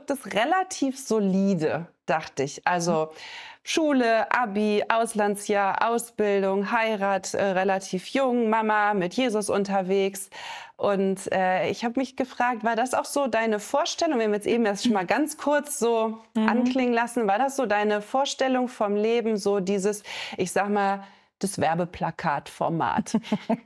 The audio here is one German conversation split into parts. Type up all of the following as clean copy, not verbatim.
wirkt es relativ solide, dachte ich. Also Schule, Abi, Auslandsjahr, Ausbildung, Heirat, relativ jung, Mama mit Jesus unterwegs. Und ich habe mich gefragt, war das auch so deine Vorstellung? Wir haben jetzt eben erst schon mal ganz kurz so anklingen lassen. War das so deine Vorstellung vom Leben, so dieses, ich sag mal, das Werbeplakatformat?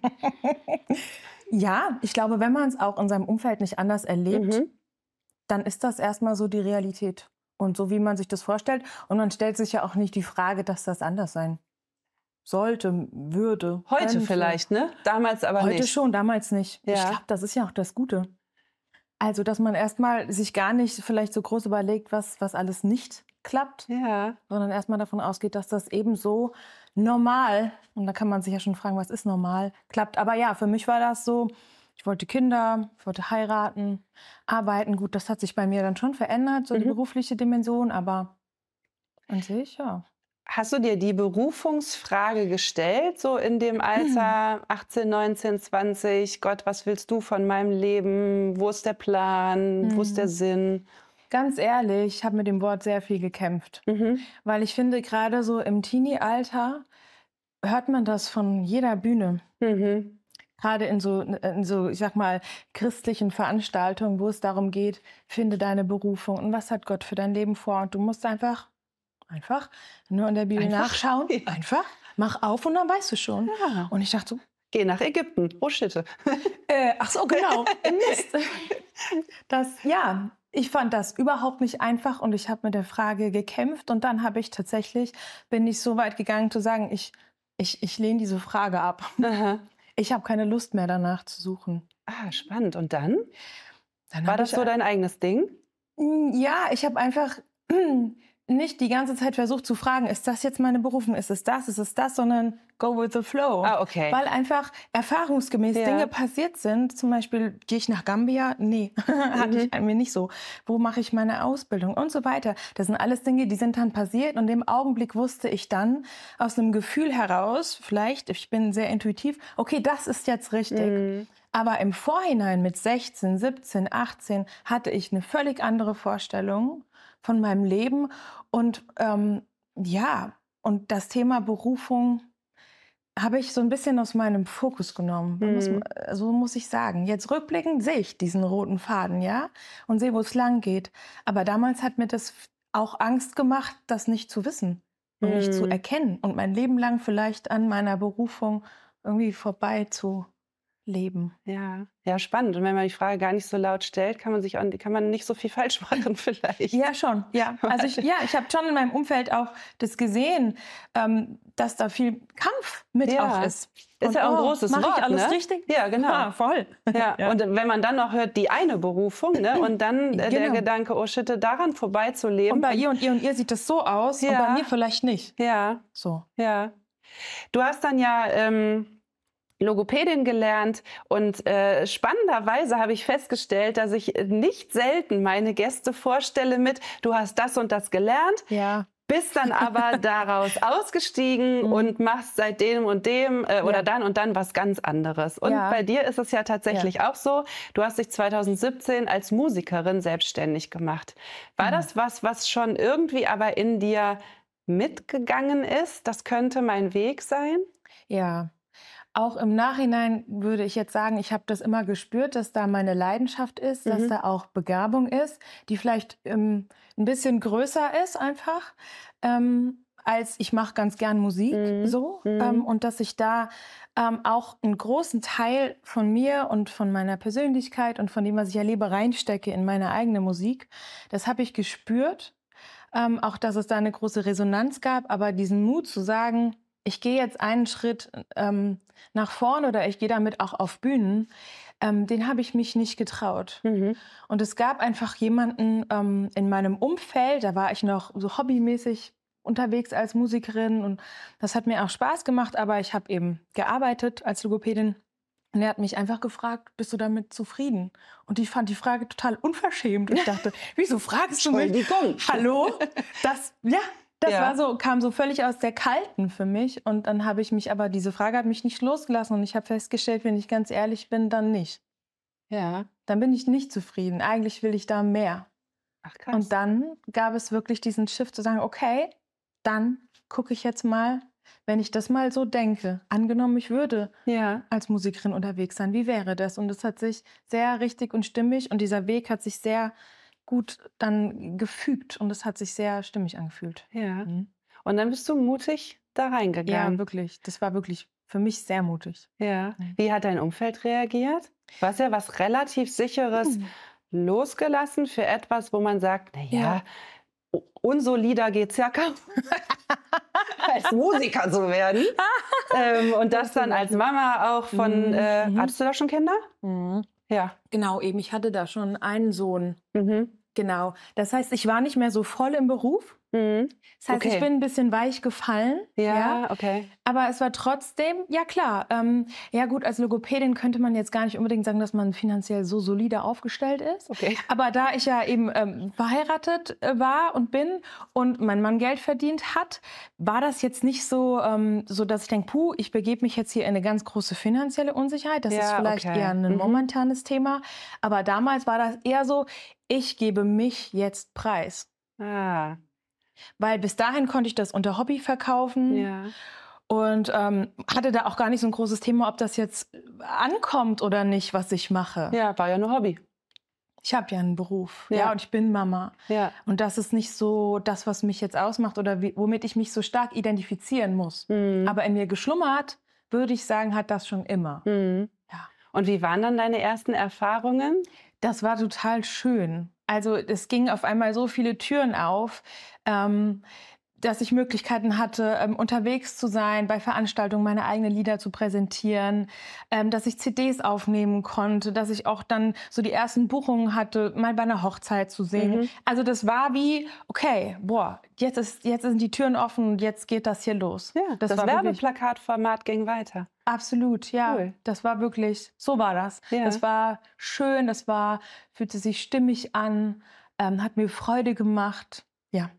Ja, ich glaube, wenn man es auch in seinem Umfeld nicht anders erlebt, dann ist das erstmal so die Realität. Und so, wie man sich das vorstellt. Und man stellt sich ja auch nicht die Frage, dass das anders sein sollte, würde, Heute könnte. vielleicht, ne? Damals aber Heute nicht. schon, damals nicht. Ich Ja. glaube, das ist ja auch das Gute. Also, dass man erstmal sich gar nicht vielleicht so groß überlegt, was alles nicht klappt, Ja. sondern erstmal davon ausgeht, dass das eben so normal, und da kann man sich ja schon fragen, was ist normal, klappt. Aber ja, für mich war das so, ich wollte Kinder, ich wollte heiraten, arbeiten. Gut, das hat sich bei mir dann schon verändert, so die berufliche Dimension, aber an sich, ja. Hast du dir die Berufungsfrage gestellt, so in dem Alter 18, 19, 20? Gott, was willst du von meinem Leben? Wo ist der Plan? Wo ist der Sinn? Ganz ehrlich, ich habe mit dem Wort sehr viel gekämpft, weil ich finde, gerade so im Teenie-Alter hört man das von jeder Bühne. Gerade in so, ich sag mal, christlichen Veranstaltungen, wo es darum geht, finde deine Berufung und was hat Gott für dein Leben vor. Und du musst einfach nur in der Bibel nachschauen, einfach, mach auf und dann weißt du schon. Ja. Und ich dachte so, Geh nach Ägypten. Oh, shit. ach so, genau, Mist. Ich fand das überhaupt nicht einfach und ich habe mit der Frage gekämpft und dann bin ich so weit gegangen zu sagen, ich lehne diese Frage ab. Aha. Ich habe keine Lust mehr danach zu suchen. Ah, spannend. Und dann? Dann War hab das ich so dein eigenes Ding? Ja, ich habe einfach nicht die ganze Zeit versucht zu fragen, ist das jetzt meine Berufung, ist es das, sondern go with the flow. Ah, okay. Weil einfach erfahrungsgemäß Ja. Dinge passiert sind. Zum Beispiel, gehe ich nach Gambia? Nee, hatte ich an mir nicht so. Wo mache ich meine Ausbildung und so weiter. Das sind alles Dinge, die sind dann passiert und im Augenblick wusste ich dann aus einem Gefühl heraus, vielleicht, ich bin sehr intuitiv, okay, das ist jetzt richtig. Aber im Vorhinein mit 16, 17, 18 hatte ich eine völlig andere Vorstellung von meinem Leben. Und und das Thema Berufung habe ich so ein bisschen aus meinem Fokus genommen. So muss ich sagen. Jetzt rückblickend sehe ich diesen roten Faden, ja, und sehe, wo es lang geht. Aber damals hat mir das auch Angst gemacht, das nicht zu wissen und nicht zu erkennen und mein Leben lang vielleicht an meiner Berufung irgendwie vorbei zu leben. Ja. Ja, spannend. Und wenn man die Frage gar nicht so laut stellt, kann man nicht so viel falsch machen vielleicht. Ja, schon. Ja. Also ich habe schon in meinem Umfeld auch das gesehen, dass da viel Kampf mit Ja. auch ist. Ist ja auch ein großes mach Wort, ich alles ne? richtig? Ja, genau. Ja, voll. Ja. Ja. Und wenn man dann noch hört, die eine Berufung, ne? Und dann der Genau. Gedanke, oh shit, daran vorbeizuleben. Und bei ihr und ihr sieht das so aus und Ja. bei mir vielleicht nicht. Ja, So. ja. Du hast dann ja Logopädin gelernt und spannenderweise habe ich festgestellt, dass ich nicht selten meine Gäste vorstelle mit, du hast das und das gelernt, Ja. bist dann aber daraus ausgestiegen und machst seit dem und dem oder dann und dann was ganz anderes. Und Ja. bei dir ist es ja tatsächlich auch so, du hast dich 2017 als Musikerin selbstständig gemacht. War das was schon irgendwie aber in dir mitgegangen ist? Das könnte mein Weg sein? Ja. Auch im Nachhinein würde ich jetzt sagen, ich habe das immer gespürt, dass da meine Leidenschaft ist, dass da auch Begabung ist, die vielleicht ein bisschen größer ist einfach, als ich mache ganz gern Musik so. Und dass ich da auch einen großen Teil von mir und von meiner Persönlichkeit und von dem, was ich erlebe, reinstecke in meine eigene Musik. Das habe ich gespürt. Auch, dass es da eine große Resonanz gab, aber diesen Mut zu sagen, ich gehe jetzt einen Schritt nach vorne oder ich gehe damit auch auf Bühnen, den habe ich mich nicht getraut. Und es gab einfach jemanden in meinem Umfeld, da war ich noch so hobbymäßig unterwegs als Musikerin und das hat mir auch Spaß gemacht, aber ich habe eben gearbeitet als Logopädin. Und er hat mich einfach gefragt, bist du damit zufrieden? Und ich fand die Frage total unverschämt. Und ich dachte, wieso fragst du mich? Entschuldigung. Hallo? Das kam so völlig aus der Kalten für mich. Und dann diese Frage hat mich nicht losgelassen. Und ich habe festgestellt, wenn ich ganz ehrlich bin, dann nicht. Ja. Dann bin ich nicht zufrieden. Eigentlich will ich da mehr. Ach Und krass. dann gab es wirklich diesen Shift zu sagen, okay, dann gucke ich jetzt mal, wenn ich das mal so denke, angenommen, ich würde Ja, als Musikerin unterwegs sein, wie wäre das? Und es hat sich sehr richtig und stimmig und dieser Weg hat sich sehr gut dann gefügt und es hat sich sehr stimmig angefühlt. ja. Mhm. Und dann bist du mutig da Ja, reingegangen. wirklich. Das war wirklich für mich sehr mutig. Ja. Mhm. Wie hat dein Umfeld reagiert? Du hast ja was relativ Sicheres Mhm. losgelassen für etwas, wo man sagt: „Na Ja. ja, unsolider geht's ja kaum, als Musiker zu werden.“ Und das dann als Mama auch von Mhm. Mhm. hattest du da schon Kinder? Mhm. Ja. Genau, eben, ich hatte da schon einen Sohn. Mhm. Genau. Das heißt, ich war nicht mehr so voll im Beruf. Mhm. Das heißt, ich Okay. bin ein bisschen weich gefallen, ja. Ja, okay. Aber es war trotzdem ja klar, ja gut, als Logopädin könnte man jetzt gar nicht unbedingt sagen, dass man finanziell so solide aufgestellt ist. Okay. Aber da ich ja eben, verheiratet, war und bin und mein Mann Geld verdient hat, war das jetzt nicht so, so dass ich denke: „Puh, ich begebe mich jetzt hier in eine ganz große finanzielle Unsicherheit.“ Das ist Ja, vielleicht eher okay. ein Mhm. momentanes Thema. Aber damals war das eher so: „Ich gebe mich jetzt preis.“ Ah, Weil bis dahin konnte ich das unter Hobby verkaufen ja. und, hatte da auch gar nicht so 'n großes Thema, ob das jetzt ankommt oder nicht, was ich mache. Ja, war ja nur Hobby. Ich habe ja 'n Beruf, ja, Ja, und ich bin Mama. ja. Und das ist nicht so das, was mich jetzt ausmacht oder womit ich mich so stark identifizieren muss. Mhm. Aber in mir geschlummert, würde ich sagen, hat das schon immer. Mhm. Ja. Und wie waren dann deine ersten Erfahrungen? Das war total schön. Also, es gingen auf einmal so viele Türen auf, ähm, dass ich Möglichkeiten hatte, unterwegs zu sein, bei Veranstaltungen meine eigenen Lieder zu präsentieren, dass ich CDs aufnehmen konnte, dass ich auch dann so die ersten Buchungen hatte, mal bei einer Hochzeit zu singen. Mhm. Also, das war wie: „Okay, boah, jetzt sind die Türen offen und jetzt geht das hier los.“ Ja, Das das war wirklich Werbeplakatformat ging weiter. absolut, ja. Cool. Das war wirklich so war das. Ja. Das war schön, fühlte sich stimmig an, hat mir Freude gemacht. Ja.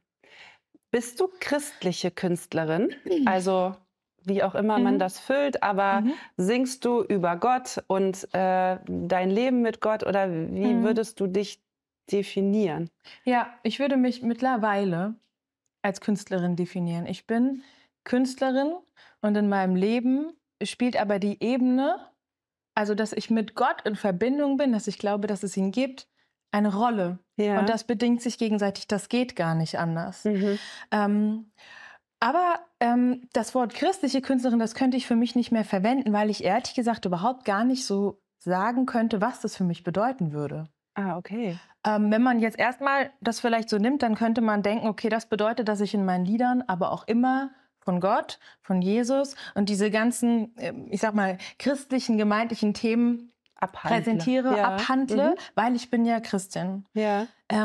Bist du christliche Künstlerin? Also, wie auch immer man Mhm. das füllt, aber Mhm. singst du über Gott und, dein Leben mit Gott oder wie Mhm. würdest du dich definieren? Ja, ich würde mich mittlerweile als Künstlerin definieren. Ich bin Künstlerin und in meinem Leben spielt aber die Ebene, also, dass ich mit Gott in Verbindung bin, dass ich glaube, dass es ihn gibt, eine Rolle. Und Ja. das bedingt sich gegenseitig. Das geht gar nicht anders. Mhm. Ähm, aber, das Wort christliche Künstlerin, das könnte ich für mich nicht mehr verwenden, weil ich ehrlich gesagt überhaupt gar nicht so sagen könnte, was das für mich bedeuten würde. Ah, okay. Wenn man jetzt erstmal das vielleicht so nimmt, dann könnte man denken: „Okay, das bedeutet, dass ich in meinen Liedern aber auch immer von Gott, von Jesus und diese ganzen, ich sage mal, christlichen, gemeindlichen Themen Abhandle. präsentiere, Ja. Mhm. abhandle, weil ich bin ja Christin.“ Ja.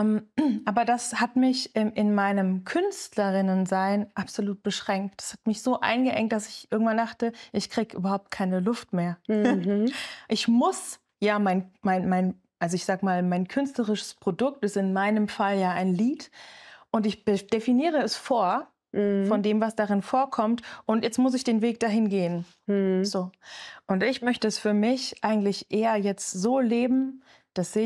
Aber das hat mich in meinem Künstlerinnensein absolut beschränkt. Das hat mich so eingeengt, dass ich irgendwann dachte, ich kriege überhaupt keine Luft mehr. Mhm. Ich muss ja also ich sag mal, mein künstlerisches Produkt ist in meinem Fall ja ein Lied und ich definiere es vor von Mhm. dem, was darin vorkommt und jetzt muss ich den Weg dahin gehen. Mhm. So. Und ich möchte es für mich eigentlich eher jetzt so leben, dass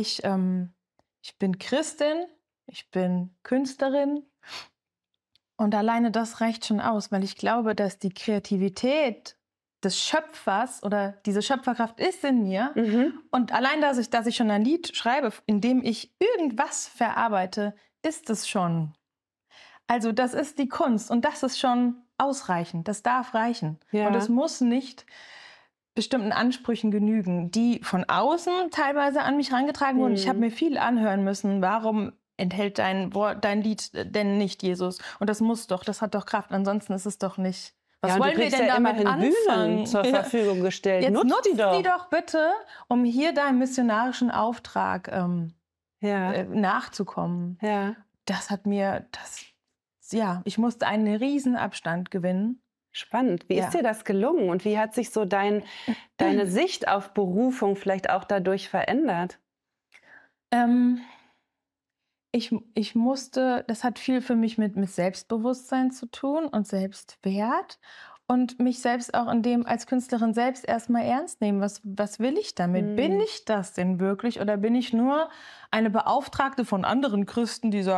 ich bin Christin, ich bin Künstlerin und alleine das reicht schon aus, weil ich glaube, dass die Kreativität des Schöpfers oder diese Schöpferkraft ist in mir. Mhm. Und allein, dass ich schon ein Lied schreibe, in dem ich irgendwas verarbeite, ist es schon. Also das ist die Kunst und das ist schon ausreichend. Das darf reichen. Und es Ja. muss nicht bestimmten Ansprüchen genügen, die von außen teilweise an mich herangetragen wurden. Ich habe Mhm. mir viel anhören müssen. Warum enthält dein Lied denn nicht Jesus? Und das muss doch, das hat doch Kraft. Ansonsten ist es doch nicht. Ja, Was und du wollen wir kriegst denn ja damit immerhin Bühnen anfangen? zur Ja. Verfügung gestellt. Jetzt Nutzt die nutzt die doch. doch bitte, um hier deinem missionarischen Auftrag Ja, nachzukommen. ja. Das hat mir, ja, ich musste einen riesen Abstand gewinnen. Spannend. Wie ist Ja. dir das gelungen und wie hat sich so deine Sicht auf Berufung vielleicht auch dadurch verändert? Ähm, ich musste, das hat viel für mich mit Selbstbewusstsein zu tun und Selbstwert. und mich selbst auch in dem als Künstlerin selbst erstmal ernst nehmen. Was will ich damit? Bin ich das denn wirklich oder bin ich nur eine Beauftragte von anderen Christen, die sagen,